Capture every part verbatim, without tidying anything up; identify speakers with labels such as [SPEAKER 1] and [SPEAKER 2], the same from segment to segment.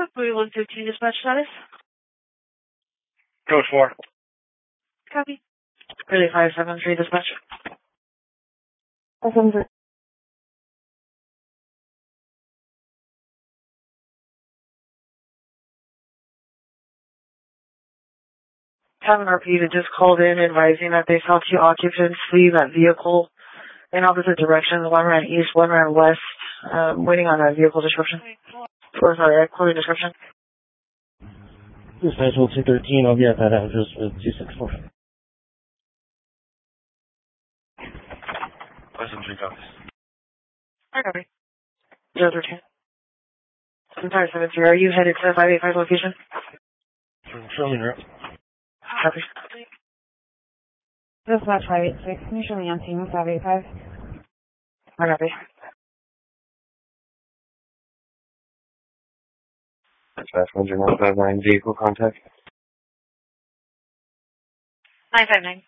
[SPEAKER 1] Buoy one fifteen dispatch status.
[SPEAKER 2] Code four.
[SPEAKER 1] Copy. Really five seven three dispatch.
[SPEAKER 3] five seven three.
[SPEAKER 1] Having repeated just called in advising that they saw two occupants flee that vehicle in opposite directions. One ran east, one ran west. Um, waiting on a vehicle description. Or sorry, a clothing description.
[SPEAKER 4] Dispatch one two thirteen, I'll be at that address with two six four.
[SPEAKER 2] five seven three copies.
[SPEAKER 1] I copy. zero thirteen. I'm sorry, seven three. Are you headed to the five eight five location?
[SPEAKER 4] From Sherman Road.
[SPEAKER 1] Copy.
[SPEAKER 3] Dispatch five eight six. Can you show me on team five eight five?
[SPEAKER 1] I copy.
[SPEAKER 2] Dispatch one zero one five nine, vehicle contact.
[SPEAKER 1] nine five nine.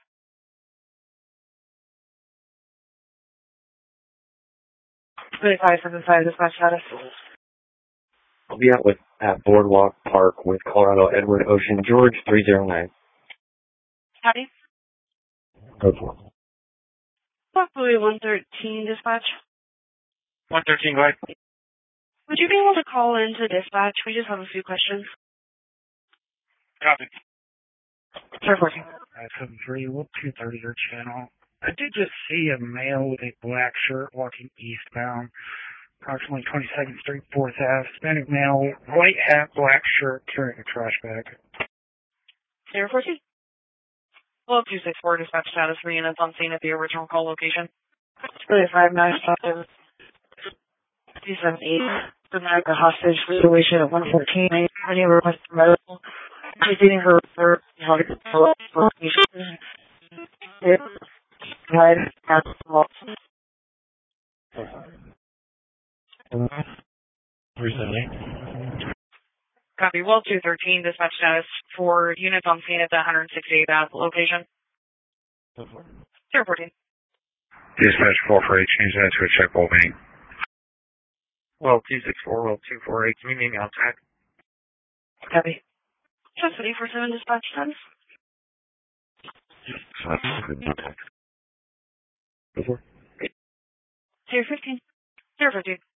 [SPEAKER 1] Really five seven five dispatch status.
[SPEAKER 2] I'll be out with at Boardwalk Park with Colorado Edward Ocean George three zero nine.
[SPEAKER 1] Copy.
[SPEAKER 4] Code four.
[SPEAKER 1] Buoy one thirteen dispatch.
[SPEAKER 2] one thirteen, go ahead.
[SPEAKER 1] Would you be able to call in to dispatch? We just have a few questions.
[SPEAKER 2] Copy.
[SPEAKER 1] Sure, fourteen.
[SPEAKER 5] five seven three, what two thirty your channel? I did just see a male with a black shirt walking eastbound, approximately twenty-second Street, fourth Avenue. Hispanic male, white hat, black shirt, carrying a trash bag.
[SPEAKER 1] Zero fourteen. Well, two six four dispatch status for units on scene at the original call location. Really five nine five two seven eight. Dramatic hostage situation at one fourteen. Any request for medical? Proceeding for referral. It died at the wall.
[SPEAKER 4] three seven eight.
[SPEAKER 1] Copy. Well, two thirteen dispatch status for units on scene at the one sixty-eighth Avenue location.
[SPEAKER 4] Code four.
[SPEAKER 1] Zero fourteen.
[SPEAKER 5] Dispatch four four eight, change that to a check while waiting.
[SPEAKER 2] Well, two six four, well, two four eight, can you name me outside?
[SPEAKER 1] Copy. Just eight four seven dispatch status.
[SPEAKER 2] So that's a good contact. Go for it.
[SPEAKER 1] Zero fifteen. Zero fifteen.